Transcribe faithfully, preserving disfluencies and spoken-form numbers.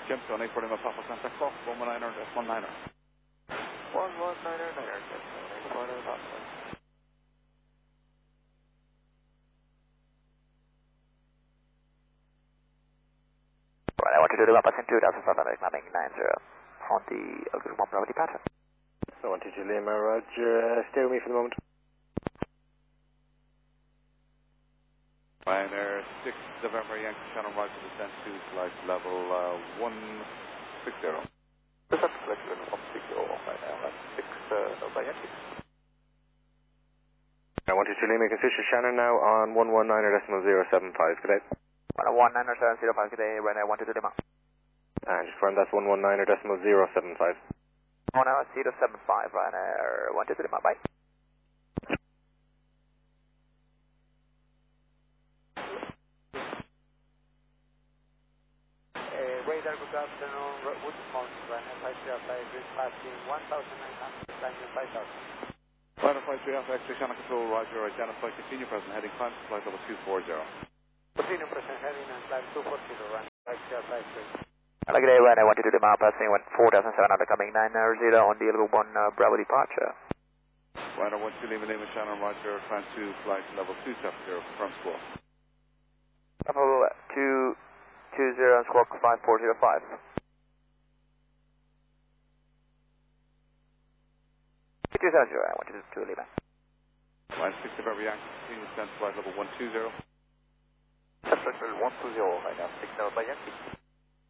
Gemstone, eight forty Papa Santa Clock, one one niner, that's one niner. one one niner niner, Gemstone, eight forty Papa. Right, I want to do the Papa Santa two thousand five hundred, climbing nine zero on the Algorithm one Bravo departure. I want you to Lima, roger, uh, stay with me for the moment. Ryanair six November Yankee Channel right to descent to flight level uh, one sixty. Descent to flight level one sixty, right now, that's six uh, November Yankee. I want you to Lima, Constitution Shannon now on one one niner decimal zero seven five, good day. one one niner seven zero five, good day, Ryanair one two two Lima. And just confirm that's one one niner decimal zero seven five. one niner zero seven five, Ryanair one two two Lima, bye. Radar, good afternoon, Wood Mountain, Ryanair five three Alpha, grid passing one thousand nine hundred, climbing five thousand. Ryanair five three Alpha, X-ray channel control, roger, identify, continue present, heading climb to flight level two forty. Continue present, heading and climb two forty, Ryanair five three Alpha, X-ray. Hello, good day, Ryanair one two two Lima, passing four thousand seven hundred, coming nine zero on the Algorithm one uh, Bravo departure. Ryanair one two Lima, Lima channel, roger, climb to flight level two seven zero, confirm squawk. Level two two zero and squawk five four zero five. two seven zero, I want you to Lima. Line six November Yankee, continue descent to flight level one two zero. Flight level one two zero, right now, six November Yankee.